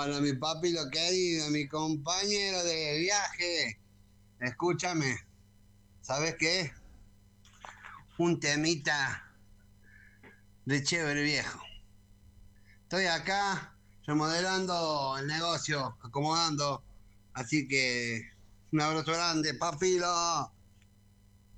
Bueno, mi papi lo querido, mi compañero de viaje. Escúchame, ¿sabes qué? Un temita de chévere viejo. Estoy acá remodelando el negocio, acomodando. Así que un abrazo grande, papilo.